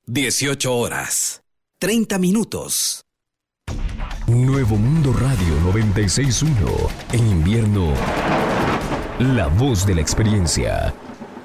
18 horas, 30 minutos. Nuevo Mundo Radio 96.1. En invierno, la voz de la experiencia.